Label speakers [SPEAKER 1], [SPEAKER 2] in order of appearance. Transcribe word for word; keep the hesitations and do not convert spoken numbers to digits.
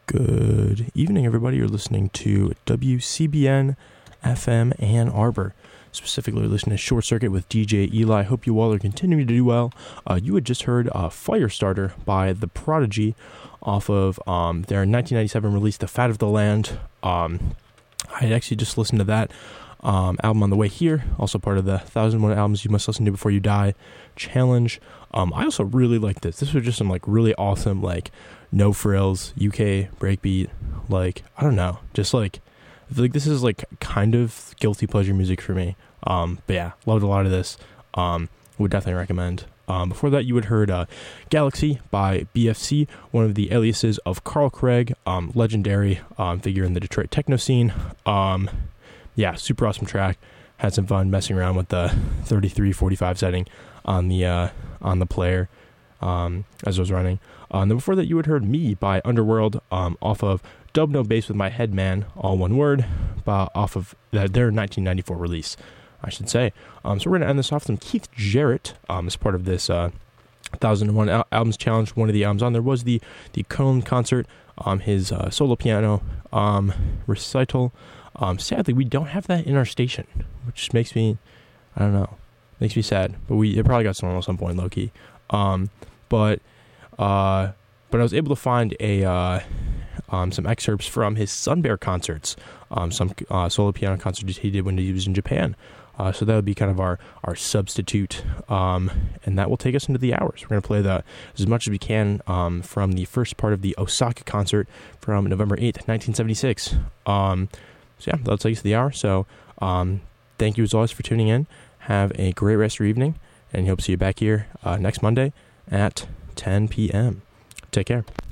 [SPEAKER 1] Good evening, everybody. You're listening to W C B N F M Ann Arbor. Specifically, listening to Short Circuit with D J Eli. Hope you all are continuing to do well. Uh, you had just heard uh, Firestarter by The Prodigy off of um, their nineteen ninety-seven release, The Fat of the Land. Um, I had actually just listened to that um, album on the way here. Also part of the one thousand one Albums You Must Listen to Before You Die challenge. Um, I also really like this. This was just some like really awesome, like no frills, U K breakbeat. Like, I don't know. Just like, I feel like this is like kind of guilty pleasure music for me. Um, but yeah, loved a lot of this. Um, would definitely recommend. Um, before that, you had heard uh, Galaxy by B F C, one of the aliases of Carl Craig, um, legendary um, figure in the Detroit techno scene. Um, yeah, super awesome track. Had some fun messing around with the thirty-three forty-five setting on the uh, on the player um, as I was running. Uh, and then before that, you had heard Me by Underworld um, off of Dub No Bass with My Headman, all one word, uh, off of the, their nineteen ninety-four release, I should say. Um, so we're going to end this off with some Keith Jarrett um, as part of this uh, one thousand one al- Albums Challenge. One of the albums on there was the, the Köln concert, um, his uh, solo piano um, recital. Um, sadly, we don't have that in our station, which makes me, I don't know, makes me sad. But we it probably got someone at some point, low-key. Um, but, uh, but I was able to find a... Uh, Um, some excerpts from his Sun Bear concerts, um, some uh, solo piano concerts he did when he was in Japan. Uh, so that would be kind of our, our substitute, um, and that will take us into the hours. We're going to play the as much as we can um, from the first part of the Osaka concert from November eighth, nineteen seventy-six. Um, so yeah, that'll take us to the hour. So um, thank you as always for tuning in. Have a great rest of your evening, and hope to see you back here uh, next Monday at ten p.m. Take care.